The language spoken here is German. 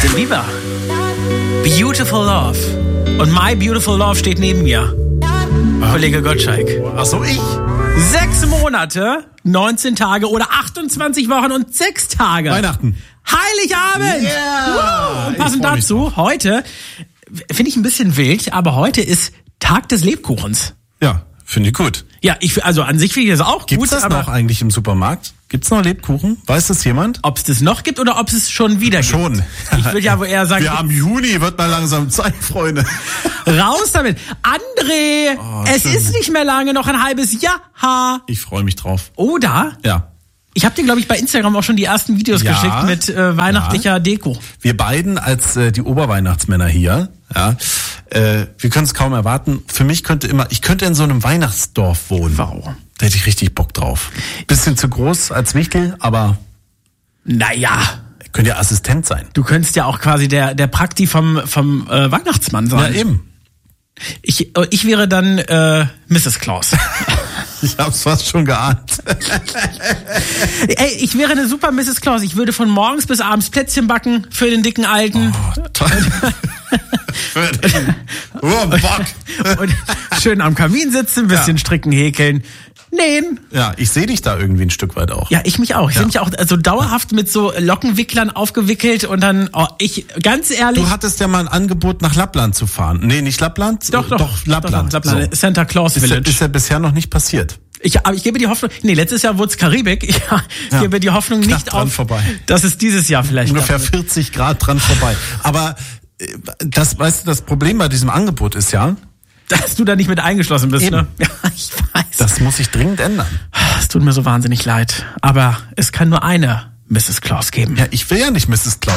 Justin Bieber. Beautiful Love. Und My Beautiful Love steht neben mir. Kollege Gottschalk. Achso, ich? 6 Monate, 19 Tage oder 28 Wochen und 6 Tage. Weihnachten. Heiligabend! Yeah! Und passend Ich freu mich dazu, drauf. heute, finde ich ein bisschen wild, aber heute ist Tag des Lebkuchens. Ja, finde ich gut. Ja, also an sich finde ich das auch Gibt's gut, das aber noch eigentlich im Supermarkt? Gibt's noch Lebkuchen? Weiß das jemand? ob es das noch gibt oder ob es schon wieder gibt. Schon. Ich würde ja wohl eher sagen, Wir haben Juni, wird mal langsam Zeit, Freunde. raus damit. André, es schön. ist nicht mehr lange, noch ein halbes Jahr. Ich freue mich drauf. Oder? Ja. Ich habe dir, glaube ich, bei Instagram auch schon die ersten Videos Ja, geschickt mit weihnachtlicher Deko. Wir beiden als die Oberweihnachtsmänner hier, ja, wir können es kaum erwarten. Für mich ich könnte in so einem Weihnachtsdorf wohnen. Wow. Da hätte ich richtig Bock drauf. Bisschen zu groß als Wichtel, aber Naja, könnte ja Assistent sein. du könntest ja auch quasi der Prakti vom Weihnachtsmann sein. Ja, eben. Ich wäre dann Mrs. Claus. Ich hab's fast schon geahnt. Ey, ich wäre eine super Mrs. Claus. Ich würde von morgens bis abends Plätzchen backen für den dicken Alten. Toll. Bock. Und schön am Kamin sitzen, ein bisschen stricken, häkeln, nähen. Ja, ich sehe dich da irgendwie ein Stück weit auch. Ja, ich mich auch. Ich sehe mich auch also dauerhaft mit so Lockenwicklern aufgewickelt und dann, ganz ehrlich. Du hattest ja mal ein Angebot, nach Lappland zu fahren. Nee, nicht Lappland? Doch, Lappland. Lappland. So. Santa Claus Village. Ist ja bisher noch nicht passiert. Aber ich gebe die Hoffnung, letztes Jahr wurde es Karibik. Ich gebe die Hoffnung Knapp nicht dran auf, vorbei. dass es dieses Jahr vielleicht Ungefähr stattfindet. 40 Grad dran vorbei. Aber das Problem bei diesem Angebot ist ja, Dass du da nicht mit eingeschlossen bist, Eben. ne? Ja, ich weiß. das muss sich dringend ändern. Es tut mir so wahnsinnig leid. Aber es kann nur eine Mrs. Claus geben. Ja, ich will ja nicht Mrs. Claus.